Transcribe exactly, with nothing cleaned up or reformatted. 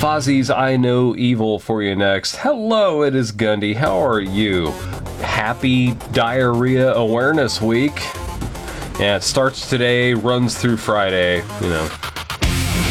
Fozzie's I Know Evil for you next. Hello, it is Gundy. How are you? Happy Diarrhea Awareness Week. Yeah, it starts today, runs through Friday, you know.